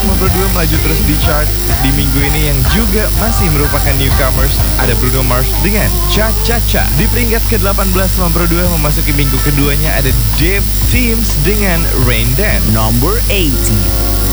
92 melaju terus di chart di minggu ini yang juga masih merupakan newcomers. Ada Bruno Mars dengan Cha Cha Cha. Di peringkat ke-18 92 memasuki minggu keduanya ada Dave Teams dengan Rain Dance. Number 80.